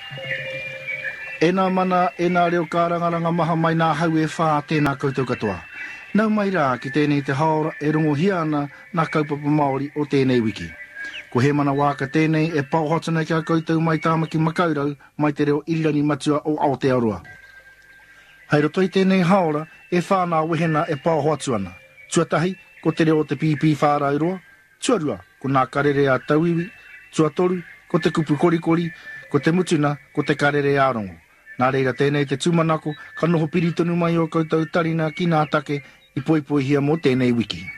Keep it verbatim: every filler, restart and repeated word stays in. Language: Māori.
E nā mana, e nā reo kārangaranga maha mai nā hau e whā tēnā koutou katoa. Nau mai rā ki tēnei te haora e rongo hiana nā kaupapa Māori o tēnei wiki. Ko he mana wāka tēnei e pauhotana kia koutou mai tāmaki makaurau mai te reo Irirani Matua o Aotearoa. Hei roto i tēnei haora e whānā wehena e pauhoatuana. Tuatahi ko te reo o te pipi whārauroa, tuarua ko nā karere a tauiwi, tuatoru ko te kupu korikori, ko te mutuna ko te karere ārongo. Nā reira tēnei te tūmanako, ka noho piri tonu mai o koutou tarina ki nā take i poipoihia mō tēnei wiki.